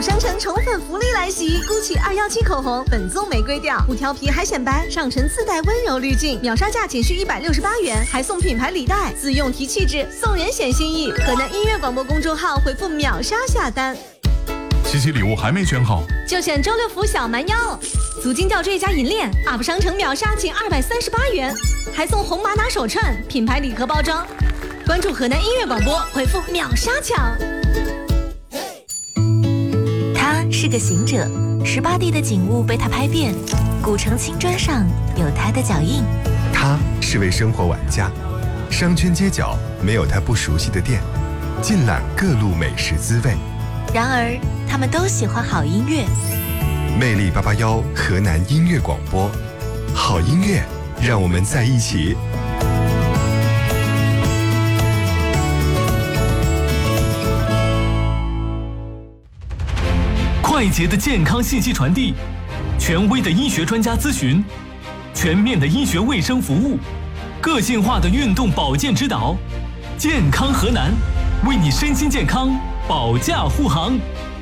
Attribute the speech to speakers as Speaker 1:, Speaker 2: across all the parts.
Speaker 1: App 商城宠粉福利来袭，GUCCI 217口红粉棕玫瑰调，不挑皮还显白，上唇自带温柔滤镜，秒杀价仅需168元，还送品牌礼袋，自用提气质，送人显心意。河南音乐广播公众号回复秒杀下单。
Speaker 2: 七夕礼物还没选好，
Speaker 1: 就选周六福小蛮腰，足金吊坠加银链 ，App 商城秒杀仅238元，还送红玛瑙手串，品牌礼盒包装。关注河南音乐广播，回复秒杀抢。
Speaker 3: 他是个行者，18地的景物被他拍遍，古城青砖上有他的脚印。
Speaker 4: 他是位生活玩家，商圈街角没有他不熟悉的店，尽览各路美食滋味。
Speaker 3: 然而他们都喜欢好音乐。
Speaker 4: 魅力881河南音乐广播，好音乐让我们在一起。
Speaker 5: 快捷的健康信息传递，权威的医学专家咨询，全面的医学卫生服务，个性化的运动保健指导，健康河南，为你身心健康保驾护航。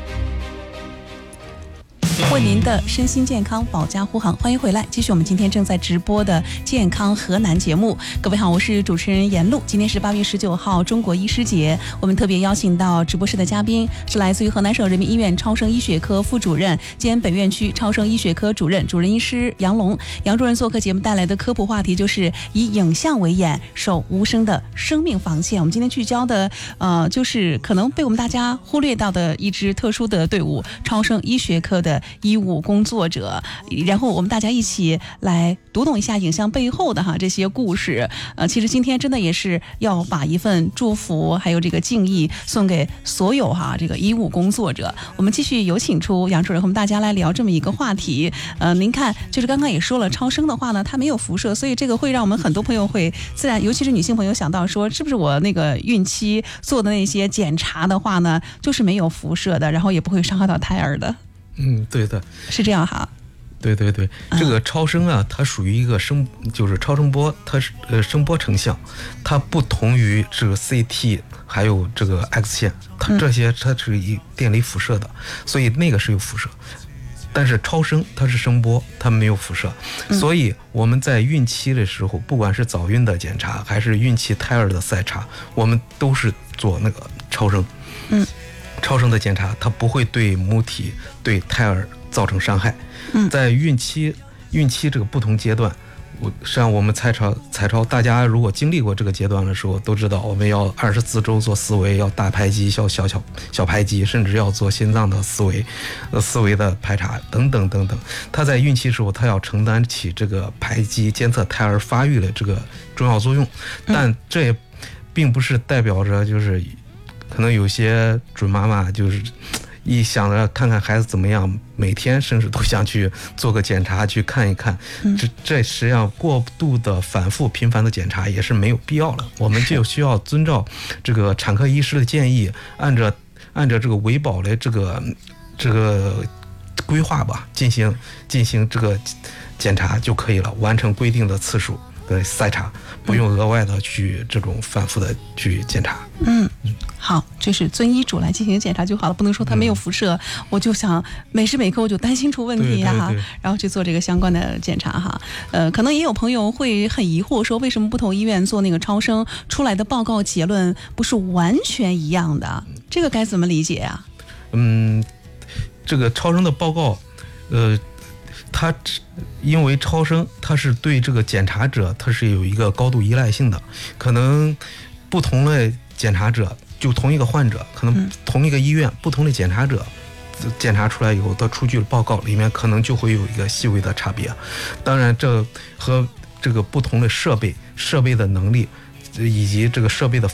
Speaker 6: 为您的身心健康保驾护航，欢迎回来，继续我们今天正在直播的健康河南节目。各位好，我是主持人严露。今天是8月19号中国医师节，我们特别邀请到直播室的嘉宾是来自于河南省人民医院超声医学科副主任兼北院区超声医学科主任医师杨龙。杨主任做客节目带来的科普话题就是以影像为眼，守无声的生命防线。我们今天聚焦的就是可能被我们大家忽略到的一支特殊的队伍——超声医学科的医务工作者，然后我们大家一起来读懂一下影像背后的这些故事。其实今天真的也是要把一份祝福还有这个敬意送给所有这个医务工作者。我们继续有请出杨主任和我们大家来聊这么一个话题。您看，就是刚刚也说了，超声的话呢，它没有辐射，所以这个会让我们很多朋友会自然，尤其是女性朋友想到说，是不是我那个孕期做的那些检查的话呢，就是没有辐射的，然后也不会伤害到胎儿的。
Speaker 7: 对的，
Speaker 6: 是这样哈。
Speaker 7: 对，这个超声啊，它属于一个就是超声波，它是声波成像，它不同于这个 CT 还有这个 X 线，它这些它是以电离辐射的，所以那个是有辐射。但是超声它是声波，它没有辐射，所以我们在孕期的时候，不管是早孕的检查还是孕期胎儿的筛查，我们都是做那个超声。超声的检查它不会对母体对胎儿造成伤害。在孕期这个不同阶段，实际上我们彩超大家如果经历过这个阶段的时候都知道，我们要24周做思维，要大排畸，要小排畸，甚至要做心脏的思维的排查等等。它在孕期时候，它要承担起这个排畸监测胎儿发育的这个重要作用。但这也并不是代表着就是可能有些准妈妈就是一想着看看孩子怎么样，每天甚至都想去做个检查去看一看。这实际上过度的反复频繁的检查也是没有必要了。我们就需要遵照这个产科医师的建议，按照这个维保的这个规划吧，进行这个检查就可以了，完成规定的次数的筛查，不用额外的去这种反复的去检查。
Speaker 6: 好，就是遵医嘱来进行检查就好了，不能说它没有辐射，我就想每时每刻我就担心出问题然后去做这个相关的检查哈。可能也有朋友会很疑惑说，为什么不同医院做那个超声出来的报告结论不是完全一样的？这个该怎么理解啊？
Speaker 7: 这个超声的报告，它因为超声它是对这个检查者它是有一个高度依赖性的，可能不同的检查者就同一个患者，可能同一个医院不同的检查者检查出来以后，它出具的报告里面可能就会有一个细微的差别。当然这和这个不同的设备的能力以及这个设备的